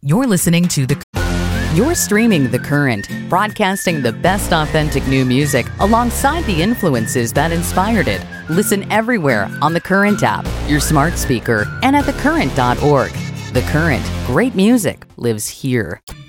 You're listening to You're streaming The Current, broadcasting the best authentic new music alongside the influences that inspired it. Listen everywhere on the Current app, your smart speaker, and at thecurrent.org. The Current, great music lives here.